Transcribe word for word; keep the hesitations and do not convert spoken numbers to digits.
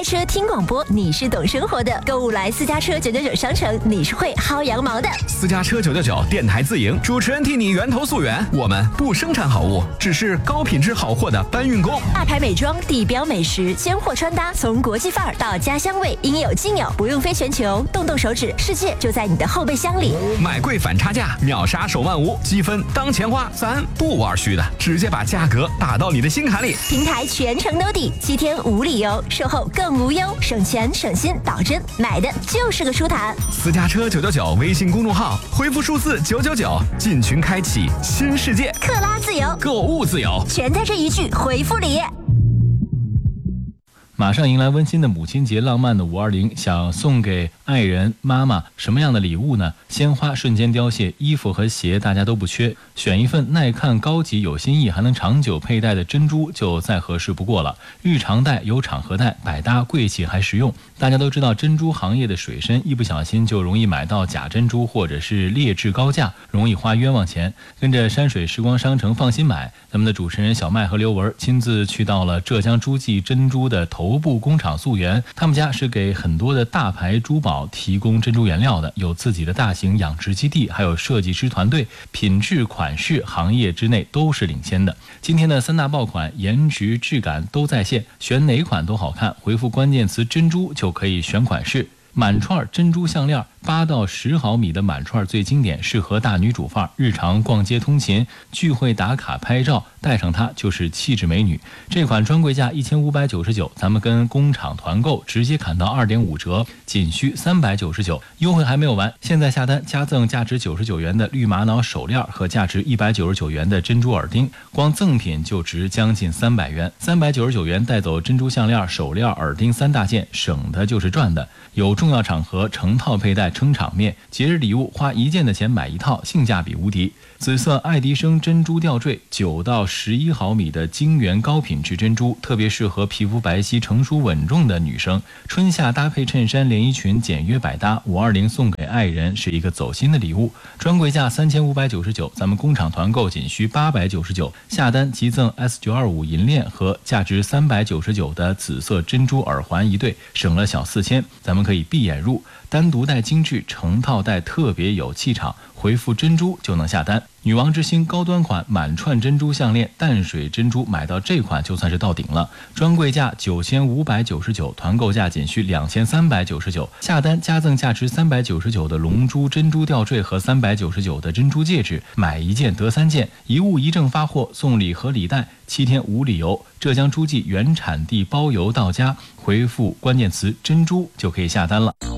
车听广播，你是懂生活的；购物来私家车九九九商城，你是会薅羊毛的。 私家车九九九电台自营，主持人替你源头溯源。我们不生产好物，只是高品质好货的搬运工。 大牌美妆、地标美食、鲜货穿搭，从国际范儿到家乡味，应有尽有，不用飞全球，动动手指，世界就在你的后备箱里。 买贵反差价，秒杀手万无，积分当钱花，咱不玩虚的，直接把价格打到你的心坎里。 平台全程兜底，七天无理由，售后更无忧，省钱省心，保真买的就是个舒坦。 私家车九九九微信公众号，回复数字九九九，进群开启新世界， 克拉自由， 购物自由， 全在这一句回复里。 马上迎来温馨的母亲节，浪漫的五二零，想送给爱人妈妈什么样的礼物呢？鲜花瞬间凋谢，衣服和鞋大家都不缺，选一份耐看、高级、有新意还能长久佩戴的珍珠就再合适不过了。日常戴有场合戴，百搭贵气还实用。大家都知道珍珠行业的水深，一不小心就容易买到假珍珠或者是劣质高价，容易花冤枉钱。跟着山水时光商城放心买，咱们的主持人小麦和刘文亲自去到了浙江诸暨珍珠的头部工厂溯源，他们家是给很多的大牌珠宝提供珍珠原料的，有自己的大型养殖基地，还有设计师团队，品质款式行业之内都是领先的。今天的三大爆款，颜值质感都在线，选哪款都好看，回复关键词珍珠就可以选款式。满串珍珠项链八到十毫米的满串最经典，适合大女主范儿，日常逛街通勤、聚会打卡拍照，带上它就是气质美女。这款专柜价一千五百九十九，咱们跟工厂团购直接砍到二点五折，仅需三百九十九。优惠还没有完，现在下单加赠价值九十九元的绿玛瑙手链和价值一百九十九元的珍珠耳钉，光赠品就值将近三百元。三百九十九元带走珍珠项链、手链、耳钉三大件，省的就是赚的。有重要场合成套佩戴撑场面，节日礼物花一件的钱买一套，性价比无敌。紫色爱迪生珍珠吊坠九到十一毫米的晶圆高品质珍珠，特别适合皮肤白皙、成熟稳重的女生。春夏搭配衬衫、连衣裙，简约百搭。五二零送给爱人是一个走心的礼物。专柜价三千五百九十九，咱们工厂团购仅需八百九十九，下单即赠 S 九二五 银链和价值三百九十九的紫色珍珠耳环一对，省了小四千。咱们可以闭眼入，单独戴精致，成套戴特别有气场。回复珍珠就能下单。女王之星高端款满串珍珠项链，淡水珍珠买到这款就算是到顶了。专柜价九千五百九十九，团购价仅需两千三百九十九，下单加赠价值三百九十九的龙珠珍珠吊坠和三百九十九的珍珠戒指，买一件得三件，一物一证发货，送礼和礼袋，七天无理由。浙江诸暨原产地包邮到家，回复关键词珍珠就可以下单了。